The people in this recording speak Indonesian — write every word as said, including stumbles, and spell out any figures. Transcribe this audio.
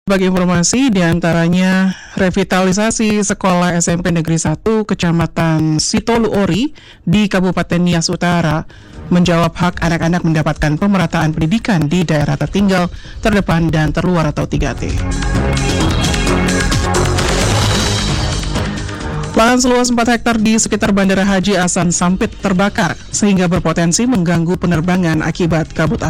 Bagi informasi, diantaranya revitalisasi sekolah S M P Negeri satu Kecamatan Sitoluori di Kabupaten Nias Utara menjawab hak anak-anak mendapatkan pemerataan pendidikan di daerah tertinggal, terdepan, dan terluar atau tiga T. Lahan seluas empat hektar di sekitar Bandara Haji Hasan Sampit terbakar sehingga berpotensi mengganggu penerbangan akibat kabut asap.